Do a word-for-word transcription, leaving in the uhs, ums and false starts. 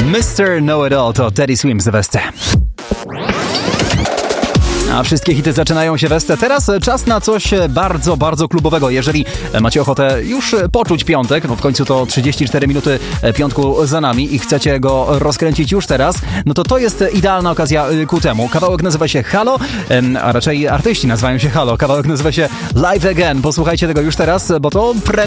mister Know-It-All to Teddy Swims w Westce. A wszystkie hity zaczynają się w Westce. Teraz czas na coś bardzo, bardzo klubowego. Jeżeli macie ochotę już poczuć piątek, no w końcu to trzydzieści cztery minuty piątku za nami i chcecie go rozkręcić już teraz, no to to jest idealna okazja ku temu. Kawałek nazywa się Halo, a raczej artyści nazywają się Halo. Kawałek nazywa się Live Again. Posłuchajcie tego już teraz, bo to premiera.